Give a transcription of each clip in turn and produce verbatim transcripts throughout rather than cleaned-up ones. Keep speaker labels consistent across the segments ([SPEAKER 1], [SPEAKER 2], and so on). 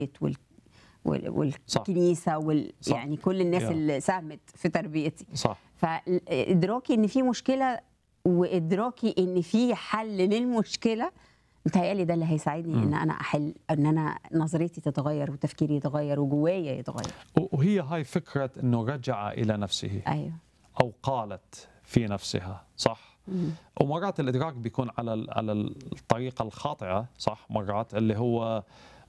[SPEAKER 1] وال وال
[SPEAKER 2] صح.
[SPEAKER 1] والكنيسة وال
[SPEAKER 2] صح.
[SPEAKER 1] يعني كل الناس
[SPEAKER 2] يا.
[SPEAKER 1] اللي ساهمت في تربيتي.
[SPEAKER 2] صح.
[SPEAKER 1] فإدراكي إن في مشكلة وإدراكي إن في حل للمشكلة، متهيألي ده اللي هيساعدني
[SPEAKER 2] مم.
[SPEAKER 1] إن أنا أحل، إن أنا نظرتي تتغير وتفكيري يتغير وجوايا يتغير.
[SPEAKER 2] وهي هاي فكرة أنه رجع إلى نفسه
[SPEAKER 1] أيوه.
[SPEAKER 2] أو قالت في نفسها، صح؟
[SPEAKER 1] مم.
[SPEAKER 2] ومرات الإدراك بيكون على ال- على الطريقة الخاطئة، صح؟ مرات اللي هو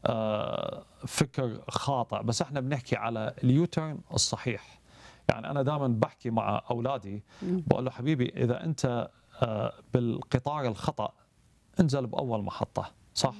[SPEAKER 2] آه، فكر خاطئ، بس احنا بنحكي على اليوترن الصحيح. يعني أنا دائما بحكي مع أولادي
[SPEAKER 1] مم.
[SPEAKER 2] بقول له حبيبي إذا أنت آه، بالقطار الخطأ انزل بأول محطة، صح؟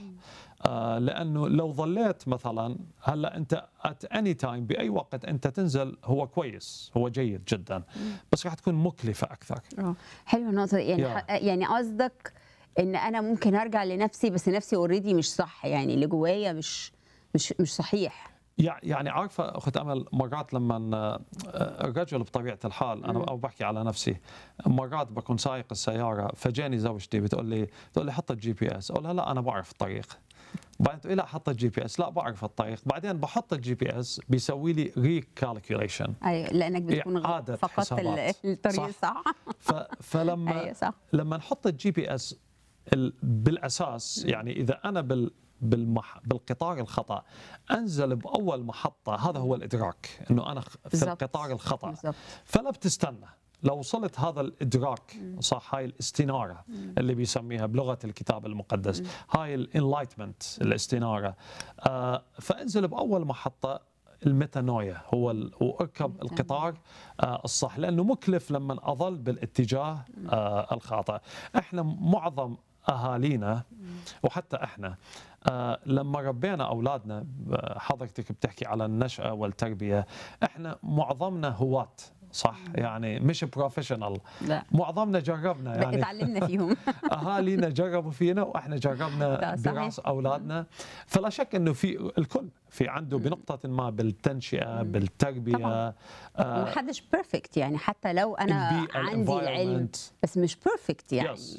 [SPEAKER 2] آه لأنه لو ظليت مثلا هلا أنت at any time بأي وقت أنت تنزل هو كويس، هو جيد جدا، بس راح تكون مكلفة أكثر.
[SPEAKER 1] اه حلوه النقطه دي. يعني
[SPEAKER 2] يا.
[SPEAKER 1] ح- يعني قصدك ان انا ممكن ارجع لنفسي بس نفسي اوريدي مش صح، يعني اللي جوايا مش مش مش صحيح.
[SPEAKER 2] يع- يعني عارفة أخت أمل، مرات لما آه، الرجل بطبيعة الحال أنا
[SPEAKER 1] مم.
[SPEAKER 2] أو بحكي على نفسي، مرات بكون سايق السيارة فجاني زوجتي بتقول لي بتقول لي حط الجي بي اس، أقول لها لا أنا بعرف الطريق. بعدين تقول لي لا حط الجي بي اس، لا بعرف الطريق. بعدين بحط الجي بي اس بيسوي لي ريكالكيوليشن،
[SPEAKER 1] ايوه لانك بتكون غ-
[SPEAKER 2] إعادة
[SPEAKER 1] فقدت
[SPEAKER 2] حسابات.
[SPEAKER 1] ال- الطريق
[SPEAKER 2] صح.
[SPEAKER 1] صح.
[SPEAKER 2] ف... فلما
[SPEAKER 1] ايوه صح.
[SPEAKER 2] لما نحط الجي بي اس ال... بالاساس، يعني اذا انا بال... بالمح... بالقطار الخطا انزل باول محطه، هذا هو الادراك انه انا خ- في
[SPEAKER 1] بالظبط.
[SPEAKER 2] القطار الخطا.
[SPEAKER 1] بالظبط.
[SPEAKER 2] فلا بتستنى لو وصلت هذا الادراك، صح، هاي الاستناره اللي بيسميها بلغه الكتاب المقدس، هاي الانلايتمنت، الاستناره. آه فانزل باول محطه الميتانويا، هو ال... واركب القطار آه الصح، لانه مكلف لما اظل بالاتجاه آه الخاطئ. احنا معظم اهالينا وحتى احنا آه لما ربينا اولادنا، آه، حضرتك بتحكي على النشأة والتربية، احنا معظمنا هواة، صح، يعني مش بروفيشنال،
[SPEAKER 1] لا
[SPEAKER 2] معظمنا جربنا يعني
[SPEAKER 1] اتعلمنا فيهم.
[SPEAKER 2] اهالينا جربوا فينا واحنا جربنا
[SPEAKER 1] لا، صحيح.
[SPEAKER 2] براس اولادنا. فلا شك انه في الكل في عنده بنقطه ما بالتنشئه بالتربيه.
[SPEAKER 1] طبعاً.
[SPEAKER 2] آه
[SPEAKER 1] ومحدش بيرفكت، يعني حتى لو انا
[SPEAKER 2] البيئة،
[SPEAKER 1] عندي العلم
[SPEAKER 2] environment.
[SPEAKER 1] بس مش بيرفكت يعني.
[SPEAKER 2] Yes.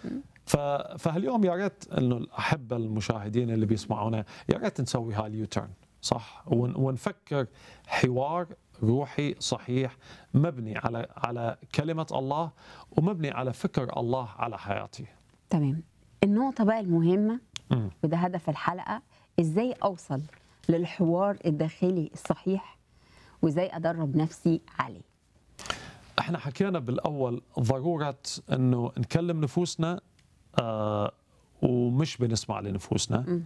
[SPEAKER 2] ف- فهاليوم يا ريت انه الاحبه المشاهدين اللي بيسمعونا يا ريت نسوي هاي اليوتيرن، صح، ون- ونفكر حوار روحي صحيح مبني على على كلمه الله ومبني على فكر الله على حياتي.
[SPEAKER 1] تمام. النقطة بقى المهمة
[SPEAKER 2] مم.
[SPEAKER 1] وده هدف الحلقة، ازاي اوصل للحوار الداخلي الصحيح وازاي ادرب نفسي عليه.
[SPEAKER 2] احنا حكينا بالاول ضروره انه نكلم نفوسنا، آه ومش بنسمع لنفوسنا.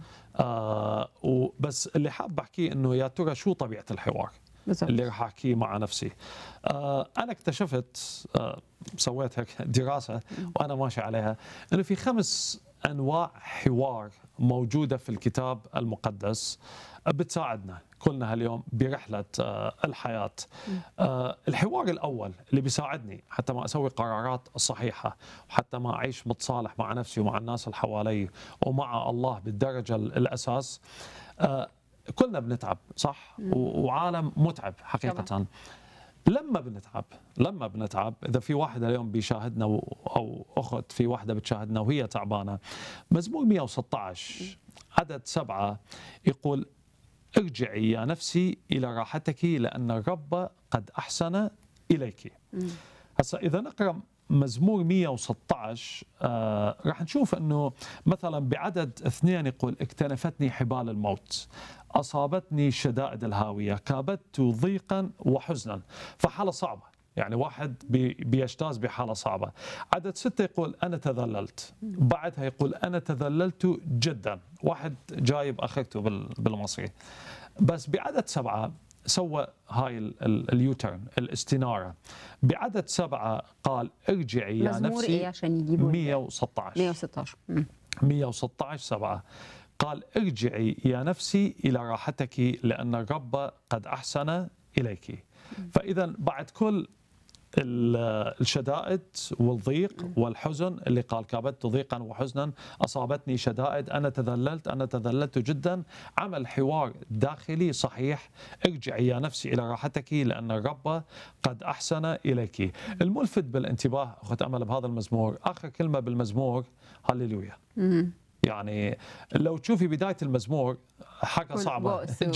[SPEAKER 2] آه وبس اللي حاب احكيه انه يا ترى شو طبيعه الحوار
[SPEAKER 1] بالظبط.
[SPEAKER 2] اللي راح احكيه مع نفسي. آه انا اكتشفت، آه سويت هيك دراسه وانا ماشي عليها، انه في خمس انواع حوار موجوده في الكتاب المقدس بتساعدنا كلنا هاليوم برحله آه الحياه. آه الحوار الاول اللي بيساعدني حتى ما اسوي قرارات صحيحه، وحتى ما اعيش متصالح مع نفسي ومع الناس اللي حوالي ومع الله بالدرجه الاساس. آه كلنا بنتعب، صح، و- وعالم متعب حقيقة.
[SPEAKER 1] طبعاً.
[SPEAKER 2] لما بنتعب لما بنتعب إذا في واحد اليوم بيشاهدنا و- أو أخت، في واحدة بتشاهدنا وهي تعبانة، مزمور مئة وستة عشر عدد سبعة يقول ارجعي يا نفسي إلى راحتك لأن الرب قد أحسن إليك. هسا إذا نقرأ مزمور مئة وستة عشر آه راح نشوف أنه مثلا بعدد اثنين يقول اكتنفتني حبال الموت، أصابتني شدائد الهاوية، كابدت ضيقا وحزنا. فحالة صعبة، يعني واحد بي بيجتاز بحالة صعبة. عدد ستة يقول أنا تذللت، بعدها يقول أنا تذللت جدا، واحد جايب أخرته بال- بالمصري. بس بعدد سبعة سوى هاي ال- ال- اليوترن، الاستنارة. بعدد سبعة قال ارجعي يا
[SPEAKER 1] مزمور
[SPEAKER 2] نفسي.
[SPEAKER 1] ايه عشان يجيبوا ال-
[SPEAKER 2] مئة وستة عشر
[SPEAKER 1] مئة وستة عشر. مم.
[SPEAKER 2] مئة وستة عشر سبعة قال ارجعي يا نفسي إلى راحتك لأن الرب قد أحسن إليك. فإذا بعد كل ال- الشدائد والضيق والحزن اللي قال كابدت ضيقا وحزنا، أصابتني شدائد، أنا تذللت أنا تذللت جدا، عمل حوار داخلي صحيح، ارجعي يا نفسي إلى راحتك لأن الرب قد أحسن إليك. الملفت بالانتباه أخت أمل بهذا المزمور آخر كلمة بالمزمور هللويا.
[SPEAKER 1] مم.
[SPEAKER 2] يعني لو تشوفي بدايه المزمور حاجه
[SPEAKER 1] كل
[SPEAKER 2] صعبه
[SPEAKER 1] بؤس